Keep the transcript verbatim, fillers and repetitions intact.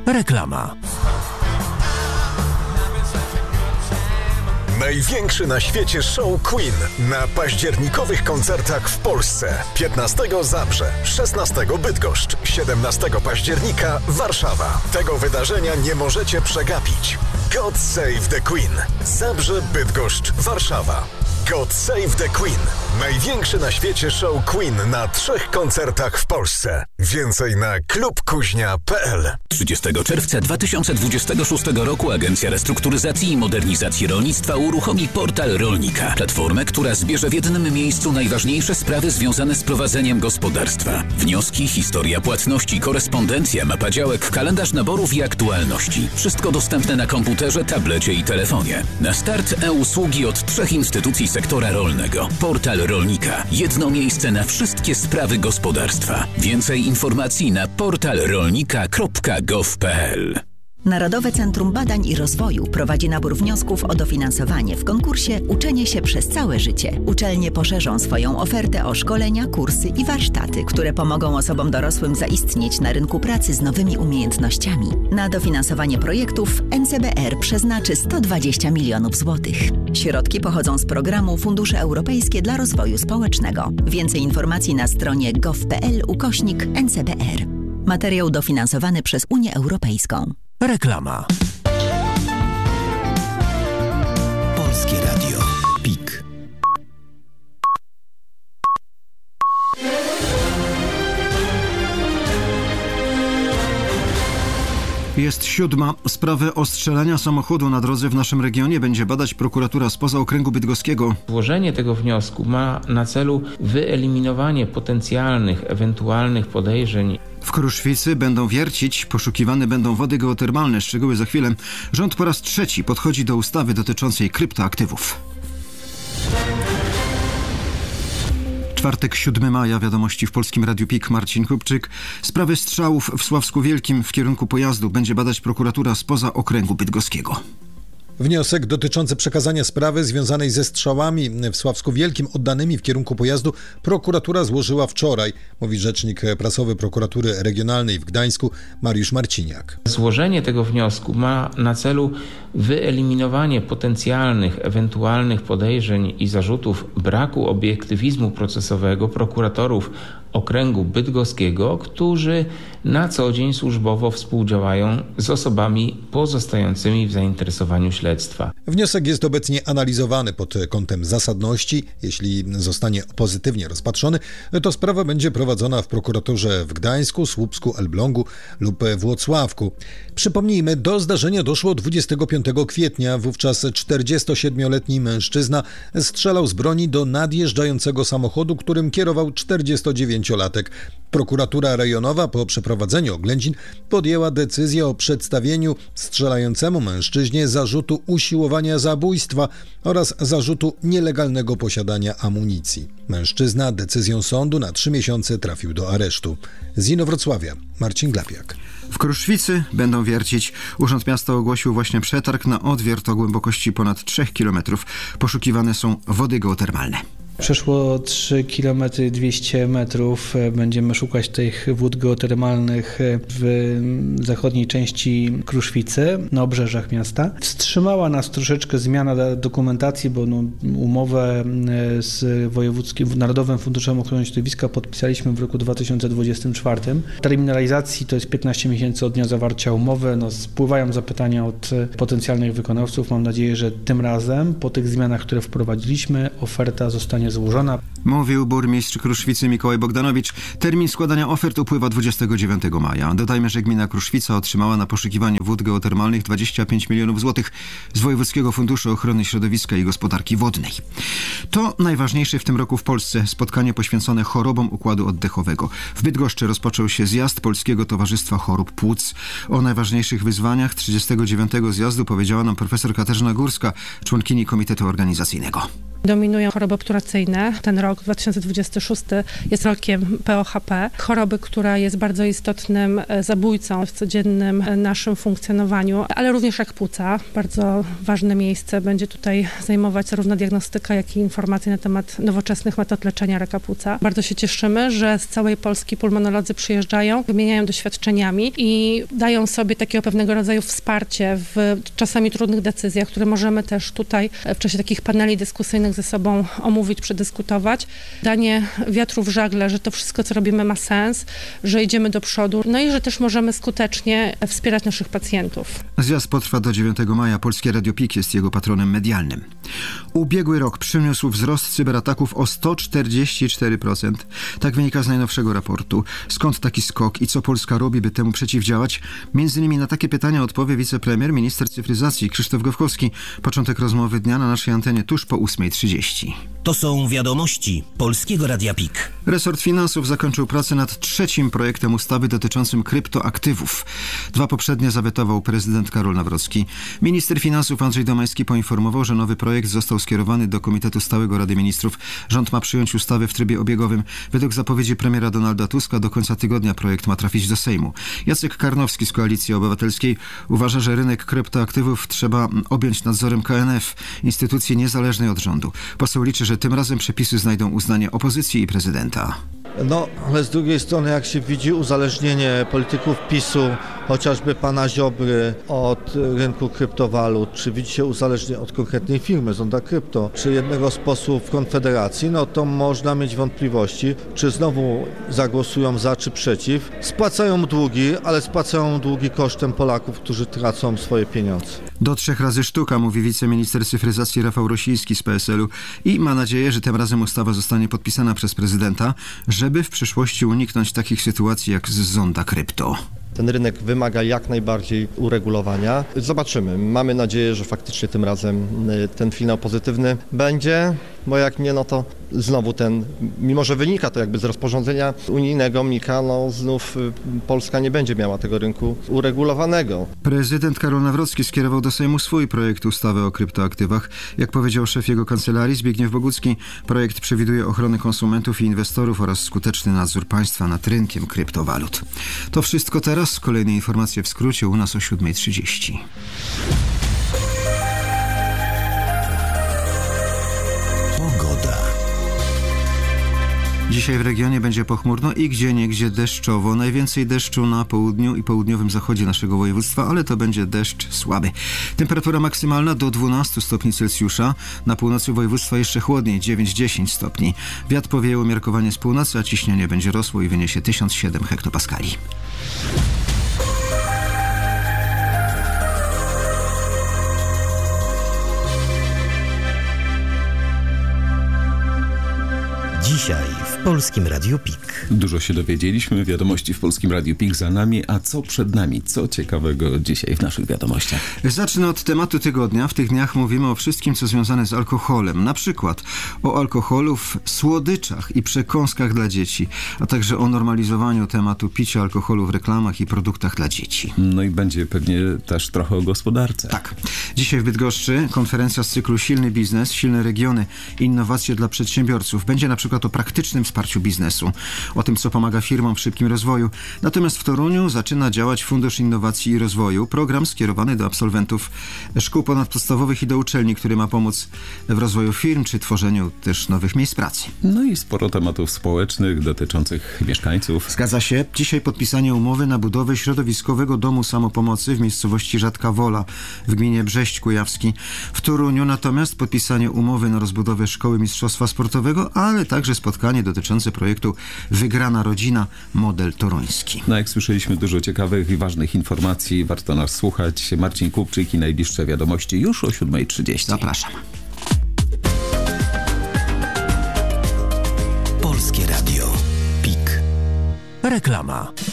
Reklama. Największy na świecie show Queen na październikowych koncertach w Polsce. piętnastego Zabrze, szesnastego Bydgoszcz, siedemnastego października Warszawa. Tego wydarzenia nie możecie przegapić. God Save the Queen. Zabrze, Bydgoszcz, Warszawa. God Save the Queen. Największy na świecie show Queen na trzech koncertach w Polsce. Więcej na klub kuźnia kropka p l. trzydziestego czerwca dwa tysiące dwudziestego szóstego roku Agencja Restrukturyzacji i Modernizacji Rolnictwa uruchomi portal Rolnika. Platformę, która zbierze w jednym miejscu najważniejsze sprawy związane z prowadzeniem gospodarstwa. Wnioski, historia płatności, korespondencja, mapa działek, kalendarz naborów i aktualności. Wszystko dostępne na komputerze, tablecie i telefonie. Na start e-usługi od trzech instytucji sektora rolnego. Portal Rolnika. Jedno miejsce na wszystkie sprawy gospodarstwa. Więcej informacji na portal rolnika kropka gov kropka p l. Narodowe Centrum Badań i Rozwoju prowadzi nabór wniosków o dofinansowanie w konkursie Uczenie się przez całe życie. Uczelnie poszerzą swoją ofertę o szkolenia, kursy i warsztaty, które pomogą osobom dorosłym zaistnieć na rynku pracy z nowymi umiejętnościami. Na dofinansowanie projektów N C B R przeznaczy sto dwadzieścia milionów złotych. Środki pochodzą z programu Fundusze Europejskie dla Rozwoju Społecznego. Więcej informacji na stronie gov kropka p l ukośnik N C B R. Materiał dofinansowany przez Unię Europejską. Reklama. Polskie Radio. Pik. Jest siódma. Sprawę ostrzelania samochodu na drodze w naszym regionie będzie badać prokuratura spoza okręgu bydgoskiego. Złożenie tego wniosku ma na celu wyeliminowanie potencjalnych, ewentualnych podejrzeń. W Kruszwicy będą wiercić, poszukiwane będą wody geotermalne. Szczegóły za chwilę. Rząd po raz trzeci podchodzi do ustawy dotyczącej kryptoaktywów. Czwartek, siódmego maja, wiadomości w Polskim Radiu Pik, Marcin Kupczyk. Sprawę strzałów w Sławsku Wielkim w kierunku pojazdu będzie badać prokuratura spoza okręgu bydgoskiego. Wniosek dotyczący przekazania sprawy związanej ze strzałami w Sławsku Wielkim oddanymi w kierunku pojazdu prokuratura złożyła wczoraj, mówi rzecznik prasowy Prokuratury Regionalnej w Gdańsku Mariusz Marciniak. Złożenie tego wniosku ma na celu wyeliminowanie potencjalnych, ewentualnych podejrzeń i zarzutów braku obiektywizmu procesowego prokuratorów okręgu bydgoskiego, którzy na co dzień służbowo współdziałają z osobami pozostającymi w zainteresowaniu śledztwa. Wniosek jest obecnie analizowany pod kątem zasadności. Jeśli zostanie pozytywnie rozpatrzony, to sprawa będzie prowadzona w prokuraturze w Gdańsku, Słupsku, Elblągu lub Włocławku. Przypomnijmy, do zdarzenia doszło dwudziestego piątego kwietnia. Wówczas czterdziestosiedmioletni mężczyzna strzelał z broni do nadjeżdżającego samochodu, którym kierował czterdziestodziewięciolatek. Prokuratura rejonowa po przeprowadzeniu oględzin podjęła decyzję o przedstawieniu strzelającemu mężczyźnie zarzutu usiłowania zabójstwa oraz zarzutu nielegalnego posiadania amunicji. Mężczyzna decyzją sądu na trzy miesiące trafił do aresztu. Z Inowrocławia Marcin Glapiak. W Kruszwicy będą wiercić. Urząd Miasta ogłosił właśnie przetarg na odwiert o głębokości ponad trzech kilometrów. Poszukiwane są wody geotermalne. Przeszło trzy przecinek dwieście metrów. Będziemy szukać tych wód geotermalnych w zachodniej części Kruszwicy, na obrzeżach miasta. Wstrzymała nas troszeczkę zmiana dokumentacji, bo no, umowę z Wojewódzkim Narodowym Funduszem Ochrony Środowiska podpisaliśmy w roku dwa tysiące dwudziestym czwartym. Termin realizacji to jest piętnaście miesięcy od dnia zawarcia umowy. No, spływają zapytania od potencjalnych wykonawców. Mam nadzieję, że tym razem po tych zmianach, które wprowadziliśmy, oferta zostanie złożona. Mówił burmistrz Kruszwicy Mikołaj Bogdanowicz. Termin składania ofert upływa dwudziestego dziewiątego maja. Dodajmy, że gmina Kruszwica otrzymała na poszukiwanie wód geotermalnych dwadzieścia pięć milionów złotych z Wojewódzkiego Funduszu Ochrony Środowiska i Gospodarki Wodnej. To najważniejsze w tym roku w Polsce spotkanie poświęcone chorobom układu oddechowego. W Bydgoszczy rozpoczął się zjazd Polskiego Towarzystwa Chorób Płuc. O najważniejszych wyzwaniach trzydziestego dziewiątego zjazdu powiedziała nam profesor Katarzyna Górska, członkini Komitetu Organizacyjnego. Dominują choroby obturacyjne. Ten rok rok, dwa tysiące dwudziesty szósty, jest rokiem P O H P, choroby, która jest bardzo istotnym zabójcą w codziennym naszym funkcjonowaniu, ale również rak płuca. Bardzo ważne miejsce będzie tutaj zajmować zarówno diagnostyka, jak i informacje na temat nowoczesnych metod leczenia raka płuca. Bardzo się cieszymy, że z całej Polski pulmonolodzy przyjeżdżają, wymieniają doświadczeniami i dają sobie takiego pewnego rodzaju wsparcie w czasami trudnych decyzjach, które możemy też tutaj w czasie takich paneli dyskusyjnych ze sobą omówić, przedyskutować. Danie wiatru w żagle, że to wszystko, co robimy, ma sens, że idziemy do przodu, no i że też możemy skutecznie wspierać naszych pacjentów. Zjazd potrwa do dziewiątego maja. Polskie Radio PiK jest jego patronem medialnym. Ubiegły rok przyniósł wzrost cyberataków o sto czterdzieści cztery procent. Tak wynika z najnowszego raportu. Skąd taki skok i co Polska robi, by temu przeciwdziałać? Między innymi na takie pytania odpowie wicepremier, minister cyfryzacji Krzysztof Gawkowski. Początek rozmowy dnia na naszej antenie tuż po ósmej trzydzieści. To są wiadomości Polskiego Radia PiK. Resort Finansów zakończył pracę nad trzecim projektem ustawy dotyczącym kryptoaktywów. Dwa poprzednie zawetował prezydent Karol Nawrocki. Minister finansów Andrzej Domański poinformował, że nowy projekt został skierowany do Komitetu Stałego Rady Ministrów. Rząd ma przyjąć ustawę w trybie obiegowym. Według zapowiedzi premiera Donalda Tuska do końca tygodnia projekt ma trafić do Sejmu. Jacek Karnowski z Koalicji Obywatelskiej uważa, że rynek kryptoaktywów trzeba objąć nadzorem K N F, instytucji niezależnej od rządu. Poseł liczy, że tym razem przepisy znajdą uznanie opozycji i prezydenta. No, ale z drugiej strony, jak się widzi uzależnienie polityków PiSu, chociażby pana Ziobry, od rynku kryptowalut, czy widzi się uzależnienie od konkretnej firmy, Zonda Krypto, czy jednego z posłów Konfederacji, no to można mieć wątpliwości, czy znowu zagłosują za, czy przeciw. Spłacają długi, ale spłacają długi kosztem Polaków, którzy tracą swoje pieniądze. Do trzech razy sztuka, mówi wiceminister cyfryzacji Rafał Rosiński z P S L u i ma nadzieję, że tym razem ustawa zostanie podpisana przez prezydenta, żeby w przyszłości uniknąć takich sytuacji jak z Zonda Krypto. Ten rynek wymaga jak najbardziej uregulowania. Zobaczymy. Mamy nadzieję, że faktycznie tym razem ten finał pozytywny będzie, bo jak nie, no to znowu ten, mimo że wynika to jakby z rozporządzenia unijnego MiCA, no znów Polska nie będzie miała tego rynku uregulowanego. Prezydent Karol Nawrocki skierował do Sejmu swój projekt ustawy o kryptoaktywach. Jak powiedział szef jego kancelarii Zbigniew Bogucki, projekt przewiduje ochronę konsumentów i inwestorów oraz skuteczny nadzór państwa nad rynkiem kryptowalut. To wszystko teraz. Kolejne informacje w skrócie u nas o siódmej trzydzieści. Pogoda. Dzisiaj w regionie będzie pochmurno i gdzieniegdzie deszczowo. Najwięcej deszczu na południu i południowym zachodzie naszego województwa, ale to będzie deszcz słaby. Temperatura maksymalna do dwunastu stopni Celsjusza. Na północy województwa jeszcze chłodniej, dziewięć do dziesięciu stopni. Wiatr powieje umiarkowanie z północy, a ciśnienie będzie rosło i wyniesie tysiąc siedem hektopaskali. Dzisiaj w Polskim Radiu PiK. Dużo się dowiedzieliśmy, wiadomości w Polskim Radiu PiK za nami, a co przed nami? Co ciekawego dzisiaj w naszych wiadomościach? Zacznę od tematu tygodnia. W tych dniach mówimy o wszystkim, co związane z alkoholem. Na przykład o alkoholu w słodyczach i przekąskach dla dzieci, a także o normalizowaniu tematu picia alkoholu w reklamach i produktach dla dzieci. No i będzie pewnie też trochę o gospodarce. Tak. Dzisiaj w Bydgoszczy konferencja z cyklu Silny biznes, silne regiony, innowacje dla przedsiębiorców. Będzie na przykład o praktycznym wsparciu biznesu, o tym, co pomaga firmom w szybkim rozwoju. Natomiast w Toruniu zaczyna działać Fundusz Innowacji i Rozwoju, program skierowany do absolwentów szkół ponadpodstawowych i do uczelni, który ma pomóc w rozwoju firm czy tworzeniu też nowych miejsc pracy. No i sporo tematów społecznych dotyczących mieszkańców. Zgadza się. Dzisiaj podpisanie umowy na budowę środowiskowego domu samopomocy w miejscowości Rzadka Wola w gminie Brześć Kujawski. W Toruniu natomiast podpisanie umowy na rozbudowę szkoły mistrzostwa sportowego, ale także spotkanie dotyczące projektu Wygrana Rodzina, model toruński. No jak słyszeliśmy, dużo ciekawych i ważnych informacji. Warto nas słuchać. Marcin Kupczyk i najbliższe wiadomości już o siódmej trzydzieści. Zapraszam. Polskie Radio PiK. Reklama.